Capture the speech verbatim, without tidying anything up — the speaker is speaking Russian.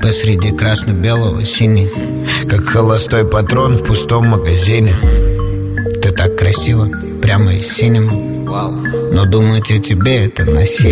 посреди красно-белого синий, как холостой патрон в пустом магазине. Ты так красиво, прямо из синема. Но думать о тебе — это насилие.